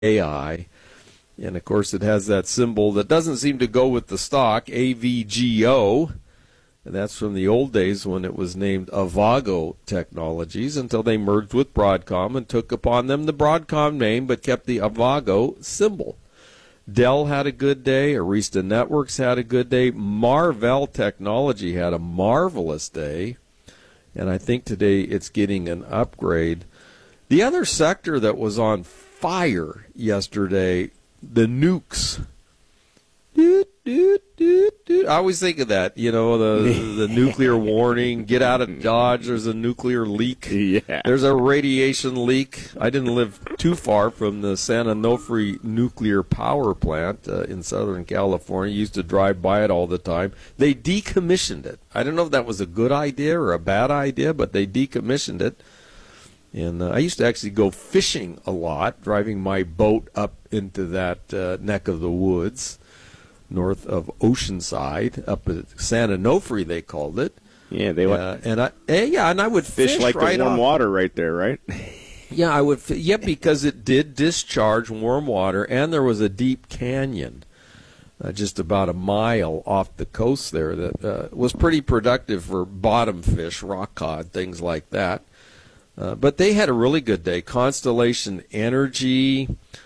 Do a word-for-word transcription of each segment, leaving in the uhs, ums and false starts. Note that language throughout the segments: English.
A I. And, of course, it has that symbol that doesn't seem to go with the stock, A V G O. And that's from the old days when it was named Avago Technologies until they merged with Broadcom and took upon them the Broadcom name but kept the Avago symbol. Dell had a good day. Arista Networks had a good day. Marvell Technology had a marvelous day. And I think today it's getting an upgrade. The other sector that was on fire yesterday, the nukes. Doot, doot, doot, doot. I always think of that, you know, the the nuclear warning, get out of Dodge, there's a nuclear leak. Yeah. There's a radiation leak. I didn't live too far from the San Onofre nuclear power plant uh, in Southern California. Used to drive by it all the time. They decommissioned it. I don't know if that was a good idea or a bad idea, but they decommissioned it. And uh, I used to actually go fishing a lot, driving my boat up into that uh, neck of the woods north of Oceanside, up at San Onofre, they called it. Yeah, they went. Uh, and I, eh, yeah, and I would fish, fish like right the warm off. water right there, right? Yeah, I would. Yeah, because it did discharge warm water, and there was a deep canyon, uh, just about a mile off the coast there, that uh, was pretty productive for bottom fish, rock cod, things like that. Uh, but they had a really good day. Constellation Energy.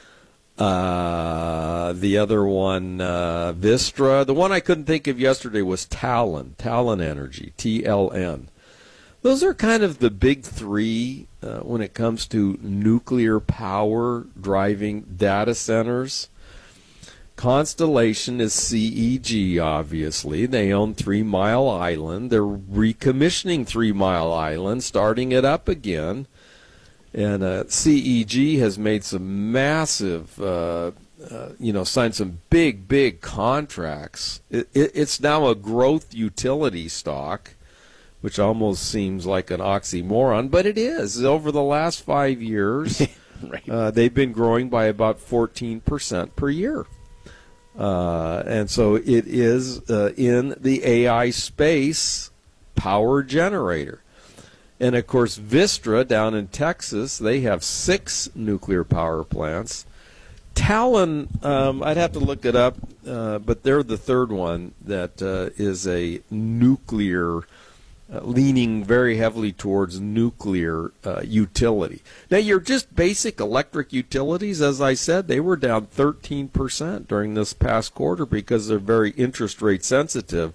Uh, the other one, uh, Vistra. The one I couldn't think of yesterday was Talon, Talon Energy, T L N. Those are kind of the big three uh, when it comes to nuclear power driving data centers. Constellation is C E G, obviously. They own Three Mile Island. They're recommissioning Three Mile Island, starting it up again. And uh, C E G has made some massive, uh, uh, you know, signed some big, big contracts. It, it, it's now a growth utility stock, which almost seems like an oxymoron, but it is. Over the last five years, Right. uh, they've been growing by about fourteen percent per year. Uh, and so it is uh, in the A I space power generator. And, of course, Vistra down in Texas, they have six nuclear power plants. Talon, um, I'd have to look it up, uh, but they're the third one that uh, is a nuclear, uh, leaning very heavily towards nuclear uh, utility. Now, your just basic electric utilities, as I said, they were down thirteen percent during this past quarter because they're very interest rate sensitive.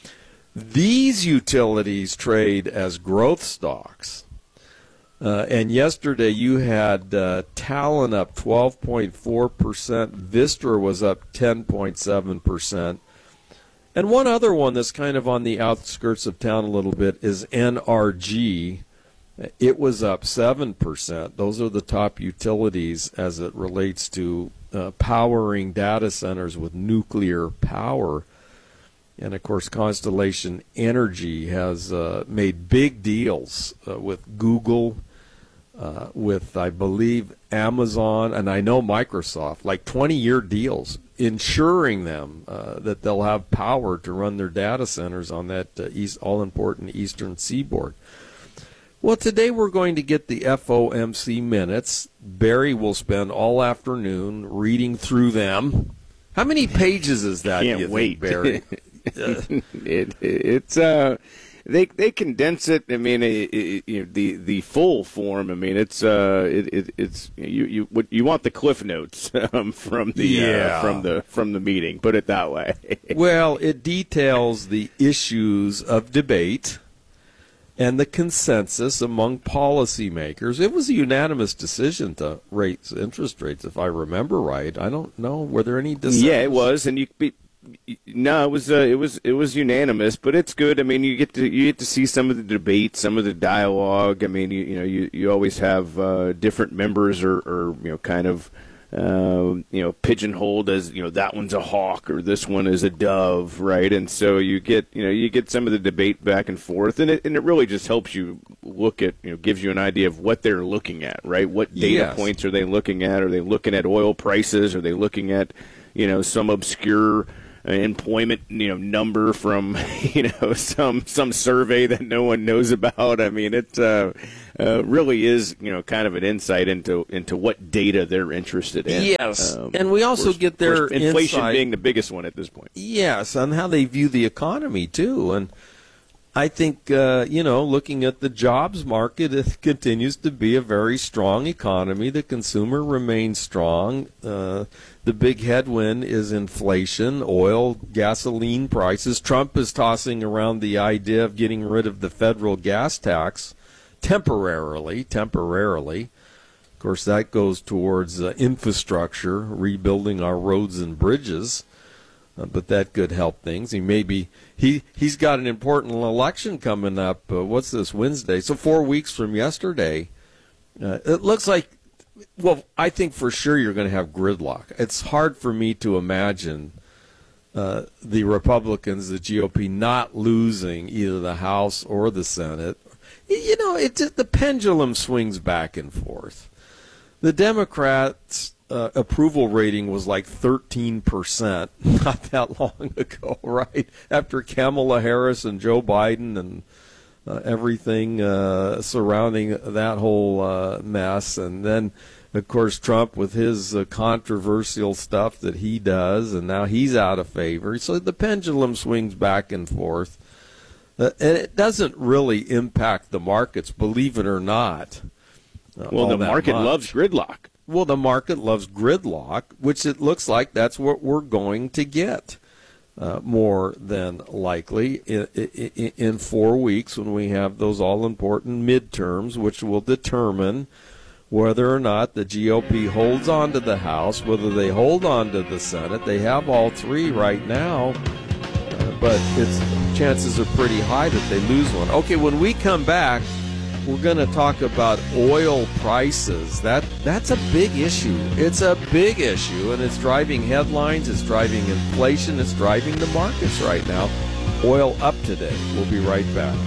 These utilities trade as growth stocks. Uh, and yesterday you had uh, Talon up twelve point four percent. Vistra was up ten point seven percent. And one other one that's kind of on the outskirts of town a little bit is N R G. It was up seven percent. Those are the top utilities as it relates to uh, powering data centers with nuclear power. And, of course, Constellation Energy has uh, made big deals uh, with Google, uh, with, I believe, Amazon, and I know Microsoft, like twenty-year deals, ensuring them uh, that they'll have power to run their data centers on that uh, east, all-important eastern seaboard. Well, today we're going to get the F O M C minutes. Barry will spend all afternoon reading through them. How many pages is that, Can't do you wait. think, Barry? it, it, it's uh they they condense it. I mean, it, it, you know, the the full form. I mean, it's uh it, it it's you you what you want the cliff notes um, from the Yeah. uh, from the from the meeting. Put it that way. Well, it details the issues of debate and the consensus among policymakers. It was a unanimous decision to raise interest rates, if I remember right. I don't know. Were there any dissents? Yeah, it was, and you. Be, No, it was uh, it was it was unanimous, but it's good. I mean, you get to you get to see some of the debate, some of the dialogue. I mean, you, you know, you, you always have uh, different members or, or you know, kind of uh, you know, pigeonholed as, you know, that one's a hawk or this one is a dove, right? And so you get you know you get some of the debate back and forth, and it and it really just helps you look at, you know, gives you an idea of what they're looking at, right? What data Yes. points are they looking at? Are they looking at oil prices? Are they looking at, you know, some obscure employment, you know, number from, you know, some some survey that no one knows about. I mean, it uh, uh, really is, you know, kind of an insight into into what data they're interested in. Yes, um, and we also course, get their inflation insight, being the biggest one at this point. Yes, on how they view the economy too, and I think uh, you know, looking at the jobs market, it continues to be a very strong economy. The consumer remains strong. Uh, the big headwind is inflation, oil, gasoline prices. Trump is tossing around the idea of getting rid of the federal gas tax temporarily. Temporarily, of course, that goes towards uh, infrastructure, rebuilding our roads and bridges. Uh, but that could help things. He maybe he he's got an important election coming up. Uh, what's this, Wednesday? So four weeks from yesterday. Uh, it looks like, well, I think for sure you're going to have gridlock. It's hard for me to imagine uh, the Republicans, the G O P, not losing either the House or the Senate. You know, it just, the pendulum swings back and forth. The Democrats. Uh, approval rating was like thirteen percent not that long ago, right? After Kamala Harris and Joe Biden and uh, everything uh, surrounding that whole uh, mess. And then, of course, Trump with his uh, controversial stuff that he does, and now he's out of favor. So the pendulum swings back and forth. Uh, and it doesn't really impact the markets, believe it or not. Uh, well, the market much. loves gridlock. Well, the market loves gridlock, which it looks like that's what we're going to get uh, more than likely in, in, in four weeks when we have those all-important midterms, which will determine whether or not the G O P holds on to the House, whether they hold on to the Senate. They have all three right now, uh, but it's chances are pretty high that they lose one. Okay, when we come back, we're going to talk about oil prices. That that's a big issue. It's a big issue, and it's driving headlines. It's driving inflation. It's driving the markets right now. Oil up today. We'll be right back.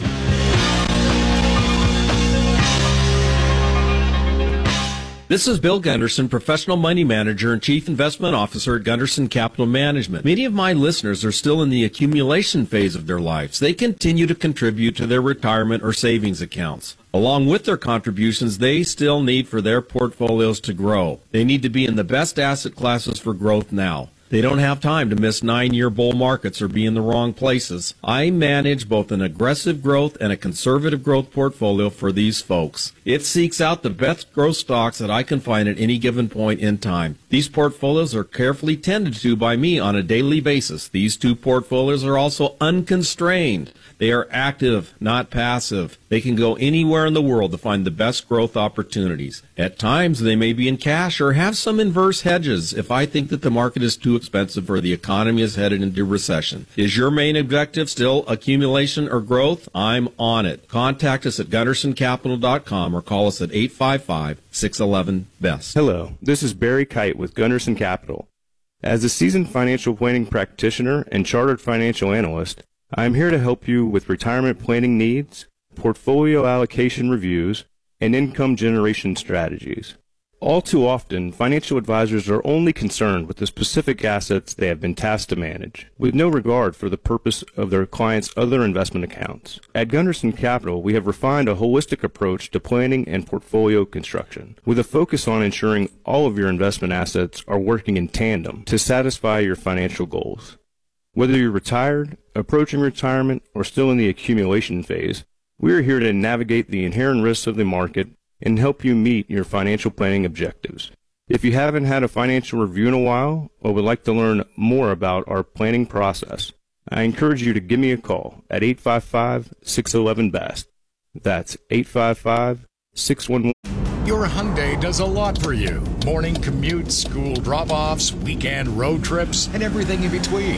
This is Bill Gunderson, Professional Money Manager and Chief Investment Officer at Gunderson Capital Management. Many of my listeners are still in the accumulation phase of their lives. They continue to contribute to their retirement or savings accounts. Along with their contributions, they still need for their portfolios to grow. They need to be in the best asset classes for growth now. They don't have time to miss nine-year bull markets or be in the wrong places. I manage both an aggressive growth and a conservative growth portfolio for these folks. It seeks out the best growth stocks that I can find at any given point in time. These portfolios are carefully tended to by me on a daily basis. These two portfolios are also unconstrained. They are active, not passive. They can go anywhere in the world to find the best growth opportunities. At times, they may be in cash or have some inverse hedges if I think that the market is too expensive or the economy is headed into recession. Is your main objective still accumulation or growth? I'm on it. Contact us at gunderson capital dot com or call us at eight five five, six one one, B E S T. Hello, this is Barry Kite with Gunderson Capital. As a seasoned financial planning practitioner and chartered financial analyst, I am here to help you with retirement planning needs, portfolio allocation reviews, and income generation strategies. All too often, financial advisors are only concerned with the specific assets they have been tasked to manage, with no regard for the purpose of their clients' other investment accounts. At Gunderson Capital, we have refined a holistic approach to planning and portfolio construction, with a focus on ensuring all of your investment assets are working in tandem to satisfy your financial goals. Whether you're retired, approaching retirement, or still in the accumulation phase, we are here to navigate the inherent risks of the market and help you meet your financial planning objectives. If you haven't had a financial review in a while or would like to learn more about our planning process, I encourage you to give me a call at eight five five, six one one, B E S T. That's eight five five, six one one. Your Hyundai does a lot for you. Morning commutes, school drop-offs, weekend road trips, and everything in between.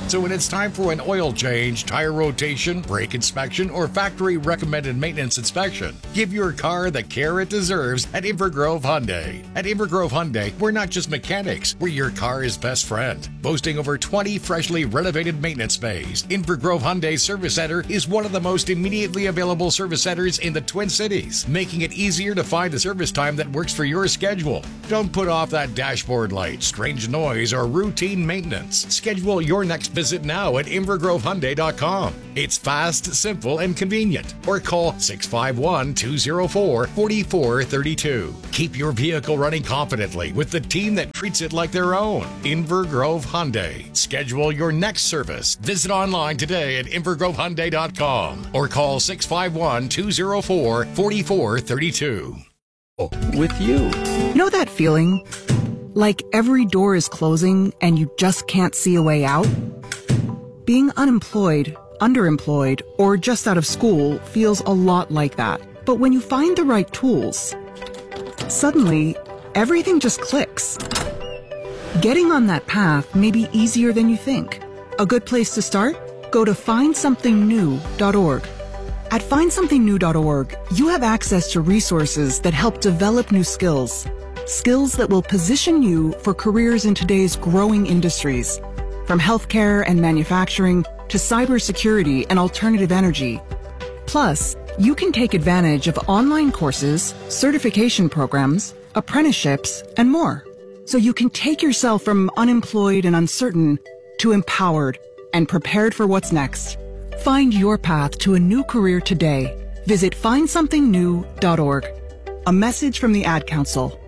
So when it's time for an oil change, tire rotation, brake inspection, or factory recommended maintenance inspection, give your car the care it deserves at Invergrove Hyundai. At Invergrove Hyundai, we're not just mechanics, we're your car's best friend. Boasting over twenty freshly renovated maintenance bays, Invergrove Hyundai Service Center is one of the most immediately available service centers in the Twin Cities, making it easier to find a service time that works for your schedule. Don't put off that dashboard light, strange noise, or routine maintenance. Schedule your next visit now at invergrove hyundai dot com. It's fast, simple, and convenient. Or call six five one, two zero four, four four three two. Keep your vehicle running confidently with the team that treats it like their own. Invergrove Hyundai. Schedule your next service. Visit online today at invergrove hyundai dot com or call six five one, two zero four, four four three two. With you. Know that feeling? Like every door is closing and you just can't see a way out? Being unemployed, underemployed, or just out of school feels a lot like that. But when you find the right tools, suddenly everything just clicks. Getting on that path may be easier than you think. A good place to start? Go to find something new dot org. At find something new dot org, you have access to resources that help develop new skills. Skills that will position you for careers in today's growing industries, from healthcare and manufacturing to cybersecurity and alternative energy. Plus, you can take advantage of online courses, certification programs, apprenticeships, and more. So you can take yourself from unemployed and uncertain to empowered and prepared for what's next. Find your path to a new career today. Visit find something new dot org. A message from the Ad Council.